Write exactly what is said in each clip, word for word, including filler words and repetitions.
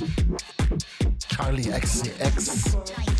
Charlie X C X.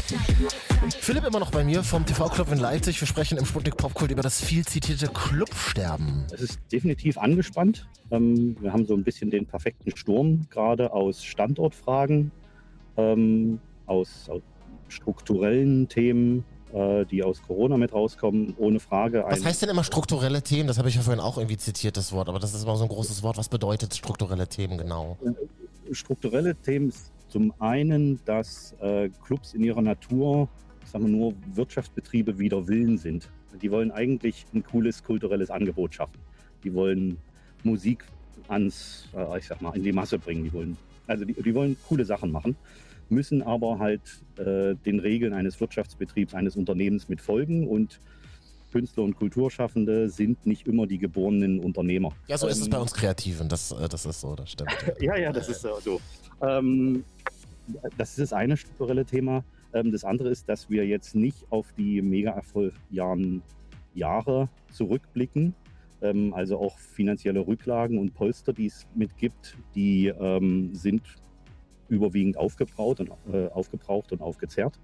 Philipp immer noch bei mir vom T V-Club in Leipzig. Wir sprechen im Sputnik Popkult über das viel zitierte Clubsterben. Es ist definitiv angespannt. Ähm, wir haben so ein bisschen den perfekten Sturm, gerade aus Standortfragen, ähm, aus, aus strukturellen Themen, äh, die aus Corona mit rauskommen, ohne Frage. Was heißt denn immer strukturelle Themen? Das habe ich ja vorhin auch irgendwie zitiert, das Wort. Aber das ist immer so ein großes Wort. Was bedeutet strukturelle Themen genau? Strukturelle Themen ist zum einen, dass äh, Clubs in ihrer Natur, sagen wir nur, Wirtschaftsbetriebe wider Willen sind. Die wollen eigentlich ein cooles kulturelles Angebot schaffen. Die wollen Musik ans, äh, ich sag mal, in die Masse bringen. Die wollen, also die, die wollen coole Sachen machen, müssen aber halt äh, den Regeln eines Wirtschaftsbetriebs, eines Unternehmens mit folgen, und Künstler und Kulturschaffende sind nicht immer die geborenen Unternehmer. Ja, so ähm, ist es bei uns Kreativen, das, das ist so, das stimmt. ja, ja, das ist so. Ähm, das ist das eine strukturelle Thema. Ähm, das andere ist, dass wir jetzt nicht auf die Mega-Erfolg-Jahren Jahre zurückblicken, ähm, also auch finanzielle Rücklagen und Polster, die es mitgibt, die ähm, sind überwiegend aufgebraucht und, äh, aufgebraucht und aufgezehrt.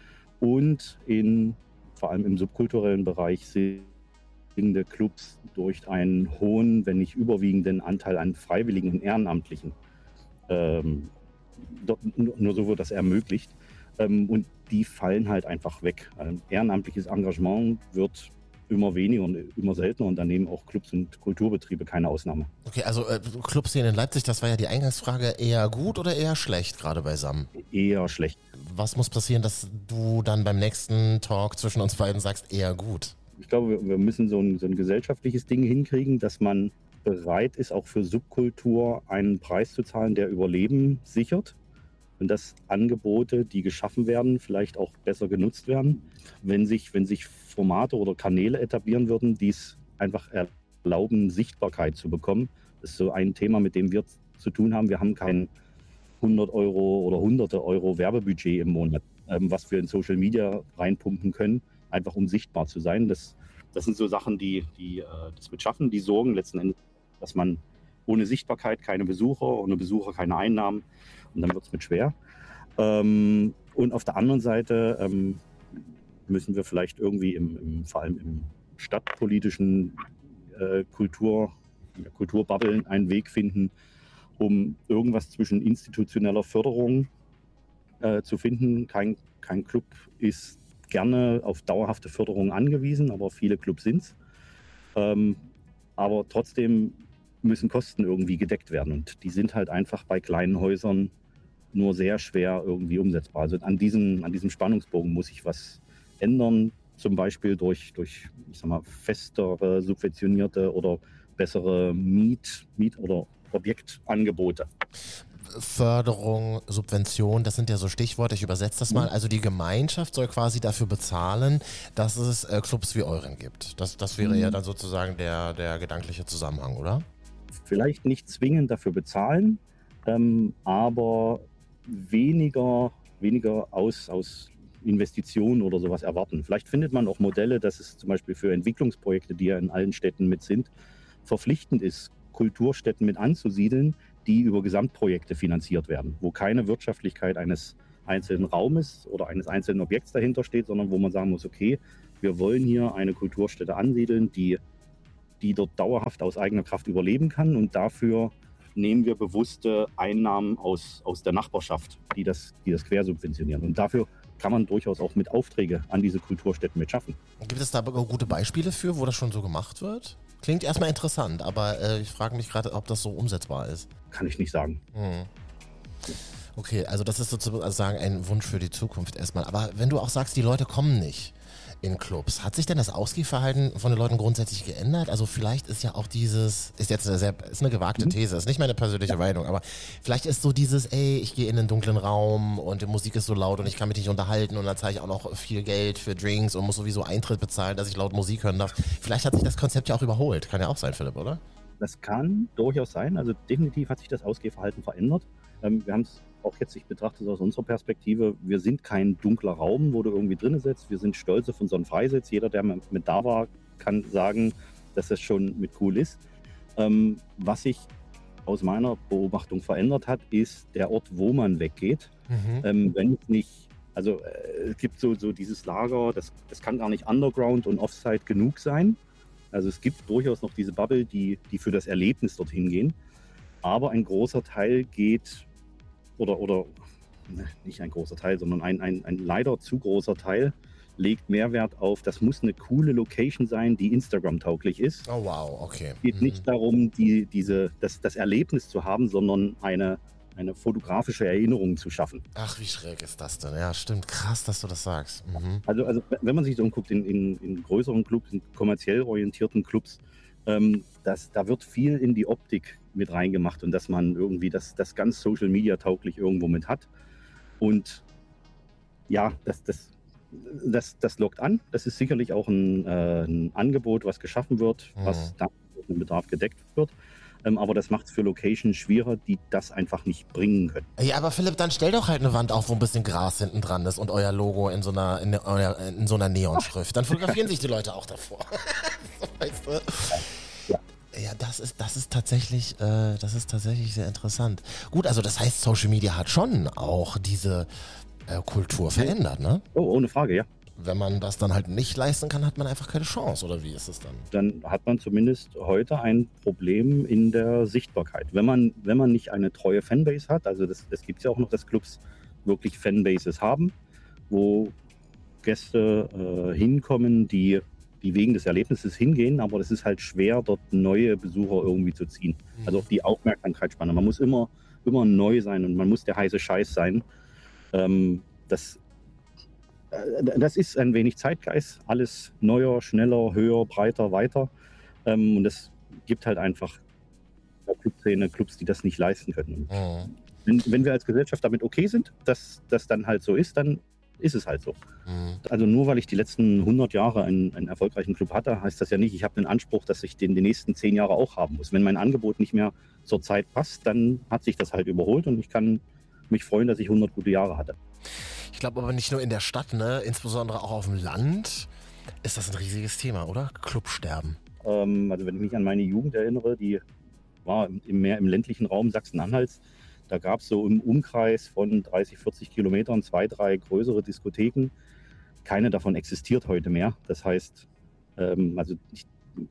Und in, vor allem im subkulturellen Bereich sind Clubs durch einen hohen, wenn nicht überwiegenden Anteil an Freiwilligen und Ehrenamtlichen. Ähm, nur so wird das ermöglicht. Ähm, und die fallen halt einfach weg. Ein ehrenamtliches Engagement wird immer weniger und immer seltener, und dann nehmen auch Clubs und Kulturbetriebe keine Ausnahme. Okay, also äh, Clubszene in Leipzig, das war ja die Eingangsfrage, eher gut oder eher schlecht gerade beisammen? Eher schlecht. Was muss passieren, dass du dann beim nächsten Talk zwischen uns beiden sagst, eher gut? Ich glaube, wir, wir müssen so ein, so ein gesellschaftliches Ding hinkriegen, dass man bereit ist, auch für Subkultur einen Preis zu zahlen, der Überleben sichert. Und dass Angebote, die geschaffen werden, vielleicht auch besser genutzt werden. Wenn sich, wenn sich Formate oder Kanäle etablieren würden, die es einfach erlauben, Sichtbarkeit zu bekommen. Das ist so ein Thema, mit dem wir zu tun haben. Wir haben kein hundert Euro oder hunderte Euro Werbebudget im Monat, ähm, was wir in Social Media reinpumpen können, einfach um sichtbar zu sein. Das, das sind so Sachen, die, die äh, das mit schaffen, die sorgen letzten Endes, dass man ohne Sichtbarkeit keine Besucher, ohne Besucher keine Einnahmen, und dann wird es mit schwer. Ähm, und auf der anderen Seite ähm, müssen wir vielleicht irgendwie im, im, vor allem im stadtpolitischen äh, Kultur, Kulturbubble einen Weg finden, um irgendwas zwischen institutioneller Förderung äh, zu finden. Kein, kein Club ist gerne auf dauerhafte Förderung angewiesen, aber viele Clubs sind es. Ähm, aber trotzdem müssen Kosten irgendwie gedeckt werden, und die sind halt einfach bei kleinen Häusern nur sehr schwer irgendwie umsetzbar. Also an diesem, an diesem Spannungsbogen muss sich was ändern, zum Beispiel durch, durch ich sag mal, festere, subventionierte oder bessere Miet-, Miet- oder Objektangebote. Förderung, Subvention, das sind ja so Stichworte, ich übersetze das mal. Also die Gemeinschaft soll quasi dafür bezahlen, dass es äh, Clubs wie euren gibt. Das, das wäre mhm. ja dann sozusagen der, der gedankliche Zusammenhang, oder? Vielleicht nicht zwingend dafür bezahlen, ähm, aber weniger, weniger aus, aus Investitionen oder sowas erwarten. Vielleicht findet man auch Modelle, dass es zum Beispiel für Entwicklungsprojekte, die ja in allen Städten mit sind, verpflichtend ist, Kulturstätten mit anzusiedeln, die über Gesamtprojekte finanziert werden, wo keine Wirtschaftlichkeit eines einzelnen Raumes oder eines einzelnen Objekts dahinter steht, sondern wo man sagen muss, okay, wir wollen hier eine Kulturstätte ansiedeln, die, die dort dauerhaft aus eigener Kraft überleben kann, und dafür nehmen wir bewusste Einnahmen aus, aus der Nachbarschaft, die das, die das quersubventionieren. Und dafür kann man durchaus auch mit Aufträge an diese Kulturstätten mit schaffen. Gibt es da gute Beispiele für, wo das schon so gemacht wird? Klingt erstmal interessant, aber äh, ich frage mich gerade, ob das so umsetzbar ist. Kann ich nicht sagen. Hm. Okay, also das ist sozusagen ein Wunsch für die Zukunft erstmal. Aber wenn du auch sagst, die Leute kommen nicht in Clubs, hat sich denn das Ausgehverhalten von den Leuten grundsätzlich geändert? Also vielleicht ist ja auch dieses, ist jetzt eine, sehr, ist eine gewagte These, ist nicht meine persönliche ja. Meinung, aber vielleicht ist so dieses, ey, ich gehe in einen dunklen Raum und die Musik ist so laut und ich kann mich nicht unterhalten und dann zahle ich auch noch viel Geld für Drinks und muss sowieso Eintritt bezahlen, dass ich laut Musik hören darf. Vielleicht hat sich das Konzept ja auch überholt. Kann ja auch sein, Philipp, oder? Das kann durchaus sein. Also definitiv hat sich das Ausgehverhalten verändert. Ähm, wir haben es auch jetzt, ich betrachte es aus unserer Perspektive, wir sind kein dunkler Raum, wo du irgendwie drin sitzt. Wir sind stolz auf unseren Freisitz. Jeder, der mit da war, kann sagen, dass das schon mit cool ist. Ähm, was sich aus meiner Beobachtung verändert hat, ist der Ort, wo man weggeht. Mhm. Ähm, wenn es nicht, also äh, es gibt so, so dieses Lager, das, das kann gar nicht Underground und Offsite genug sein. Also es gibt durchaus noch diese Bubble, die, die für das Erlebnis dorthin gehen. Aber ein großer Teil geht, oder, oder ne, nicht ein großer Teil, sondern ein, ein, ein leider zu großer Teil legt Mehrwert auf, das muss eine coole Location sein, die Instagram-tauglich ist. Oh wow, okay. Es geht Mhm. nicht darum, die, diese, das, das Erlebnis zu haben, sondern eine, eine fotografische Erinnerung zu schaffen. Ach, wie schräg ist das denn? Ja, stimmt. Krass, dass du das sagst. Mhm. Also, also wenn man sich so umguckt in, in, in größeren Clubs, in kommerziell orientierten Clubs, ähm, das, da wird viel in die Optik mit reingemacht und dass man irgendwie das, das ganz Social Media tauglich irgendwo mit hat. Und ja, das, das, das, das lockt an. Das ist sicherlich auch ein, äh, ein Angebot, was geschaffen wird, Mhm. was dann mit dem Bedarf gedeckt wird. Ähm, aber das macht es für Locations schwieriger, die das einfach nicht bringen können. Ja, aber Philipp, dann stell doch halt eine Wand auf, wo ein bisschen Gras hinten dran ist und euer Logo in so einer, in, euer, in so einer Neonschrift. Dann fotografieren sich die Leute auch davor. So, weißt du? Ja. Ja, das ist, das ist tatsächlich, äh, das ist tatsächlich sehr interessant. Gut, also das heißt, Social Media hat schon auch diese äh, Kultur verändert, ne? Oh, ohne Frage, ja. Wenn man das dann halt nicht leisten kann, hat man einfach keine Chance, oder wie ist es dann? Dann hat man zumindest heute ein Problem in der Sichtbarkeit. Wenn man, wenn man nicht eine treue Fanbase hat, also das, das gibt es ja auch noch, dass Clubs wirklich Fanbases haben, wo Gäste äh, hinkommen, die, die wegen des Erlebnisses hingehen, aber das ist halt schwer, dort neue Besucher irgendwie zu ziehen. Mhm. Also auch die Aufmerksamkeitsspanne. Man muss immer, immer neu sein und man muss der heiße Scheiß sein. Ähm, das Das ist ein wenig Zeitgeist, alles neuer, schneller, höher, breiter, weiter. Ähm, und das gibt halt einfach Clubszene, Clubs, die das nicht leisten können. Mhm. Wenn, wenn wir als Gesellschaft damit okay sind, dass das dann halt so ist, dann ist es halt so. Mhm. Also nur weil ich die letzten hundert Jahre einen, einen erfolgreichen Club hatte, heißt das ja nicht, ich habe den Anspruch, dass ich den die nächsten zehn Jahre auch haben muss. Wenn mein Angebot nicht mehr zur Zeit passt, dann hat sich das halt überholt und ich kann mich freuen, dass ich hundert gute Jahre hatte. Ich glaube aber nicht nur in der Stadt, ne? Insbesondere auch auf dem Land ist das ein riesiges Thema, oder? Clubsterben. Ähm, also wenn ich mich an meine Jugend erinnere, die war im, mehr im ländlichen Raum Sachsen-Anhalts, da gab es so im Umkreis von dreißig, vierzig Kilometern zwei, drei größere Diskotheken. Keine davon existiert heute mehr. Das heißt, ähm, also ich,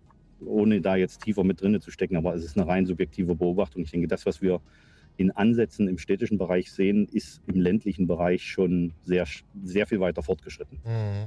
ohne da jetzt tiefer mit drin zu stecken, aber es ist eine rein subjektive Beobachtung. Ich denke, das, was wir in Ansätzen im städtischen Bereich sehen, ist im ländlichen Bereich schon sehr, sehr viel weiter fortgeschritten.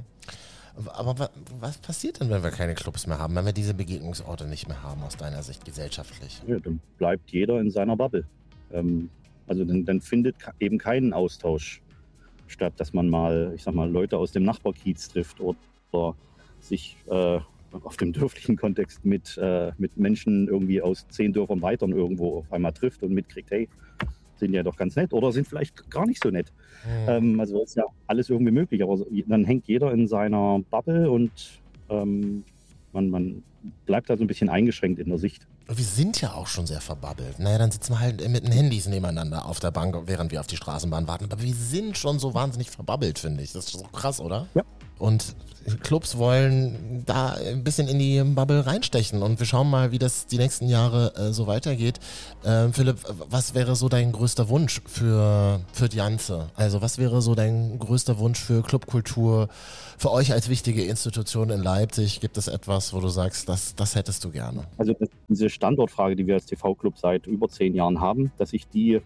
Mhm. Aber wa- was passiert denn, wenn wir keine Clubs mehr haben, wenn wir diese Begegnungsorte nicht mehr haben, aus deiner Sicht gesellschaftlich? Ja, dann bleibt jeder in seiner Bubble. Ähm, also dann, dann findet ka- eben kein Austausch statt, dass man mal, ich sag mal, Leute aus dem Nachbarkiez trifft oder, oder sich äh, auf dem dörflichen Kontext mit, äh, mit Menschen irgendwie aus zehn Dörfern weiter irgendwo auf einmal trifft und mitkriegt, hey, sind ja doch ganz nett oder sind vielleicht gar nicht so nett. Mhm. Ähm, also ist ja alles irgendwie möglich, aber so- dann hängt jeder in seiner Bubble und ähm, man, man bleibt da so ein bisschen eingeschränkt in der Sicht. Wir sind ja auch schon sehr verbabbelt. Naja, dann sitzen wir halt mit den Handys nebeneinander auf der Bank, während wir auf die Straßenbahn warten. Aber wir sind schon so wahnsinnig verbabbelt, finde ich. Das ist so krass, oder? Ja. Und Clubs wollen da ein bisschen in die Bubble reinstechen. Und wir schauen mal, wie das die nächsten Jahre äh, so weitergeht. Ähm, Philipp, was wäre so dein größter Wunsch für, für die Ganze? Also was wäre so dein größter Wunsch für Clubkultur, für euch als wichtige Institution in Leipzig? Gibt es etwas, wo du sagst, das, das hättest du gerne? Also das- diese Standortfrage, die wir als T V-Club seit über zehn Jahren haben, dass sich die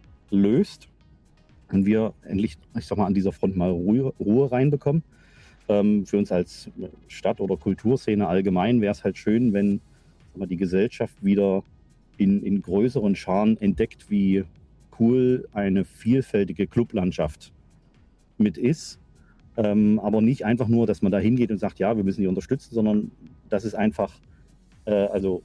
löst und wir endlich, ich sag mal, an dieser Front mal Ruhe, Ruhe reinbekommen. Ähm, für uns als Stadt- oder Kulturszene allgemein wäre es halt schön, wenn sag mal, die Gesellschaft wieder in, in größeren Scharen entdeckt, wie cool eine vielfältige Clublandschaft mit ist. Ähm, aber nicht einfach nur, dass man da hingeht und sagt, ja, wir müssen die unterstützen, sondern dass es einfach äh, also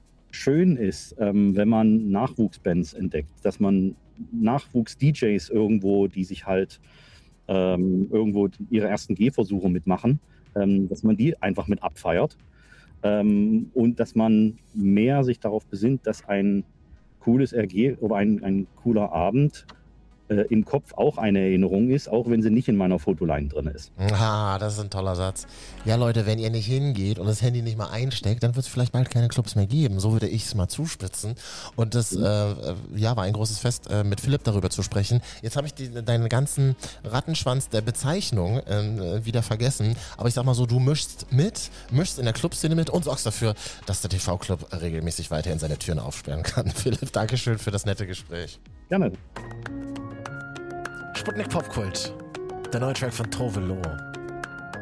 schön ist, ähm, wenn man Nachwuchsbands entdeckt, dass man Nachwuchs-D Js irgendwo, die sich halt ähm, irgendwo ihre ersten Gehversuche mitmachen, ähm, dass man die einfach mit abfeiert ähm, und dass man mehr sich darauf besinnt, dass ein cooles Erge oder ein, ein cooler Abend äh, im Kopf auch eine Erinnerung ist, auch wenn sie nicht in meiner Fotoline drin ist. Ah, das ist ein toller Satz. Ja, Leute, wenn ihr nicht hingeht und das Handy nicht mal einsteckt, dann wird es vielleicht bald keine Clubs mehr geben. So würde ich es mal zuspitzen. Und das äh, ja, war ein großes Fest, äh, mit Philipp darüber zu sprechen. Jetzt habe ich die, deinen ganzen Rattenschwanz der Bezeichnung äh, wieder vergessen. Aber ich sag mal so, du mischst mit, mischst in der Clubszene mit und sorgst dafür, dass der T V-Club regelmäßig weiterhin seine Türen aufsperren kann. Philipp, Dankeschön für das nette Gespräch. Gerne. Sputnik Popkult, der neue Track von Tove Lo.